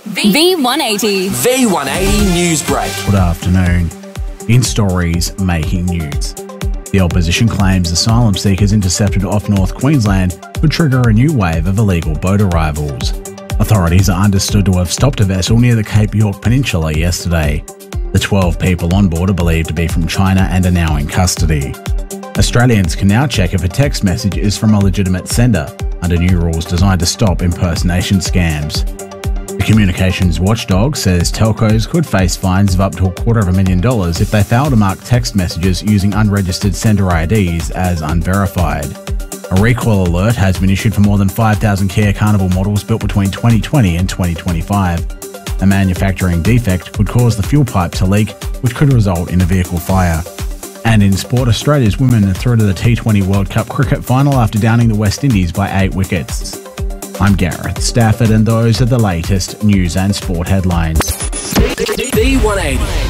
V180. V180 News Break. Good afternoon. In stories making news. The opposition claims asylum seekers intercepted off North Queensland could trigger a new wave of illegal boat arrivals. Authorities are understood to have stopped a vessel near the Cape York Peninsula yesterday. The 12 people on board are believed to be from China and are now in custody. Australians can now check if a text message is from a legitimate sender under new rules designed to stop impersonation scams. The communications watchdog says telcos could face fines of up to $250,000 if they fail to mark text messages using unregistered sender IDs as unverified. A recall alert has been issued for more than 5,000 Kia Carnival models built between 2020 and 2025. A manufacturing defect could cause the fuel pipe to leak, which could result in a vehicle fire. And in sport, Australia's women are through to the T20 World Cup cricket final after downing the West Indies by 8 wickets. I'm Gareth Stafford, and those are the latest news and sport headlines. V180.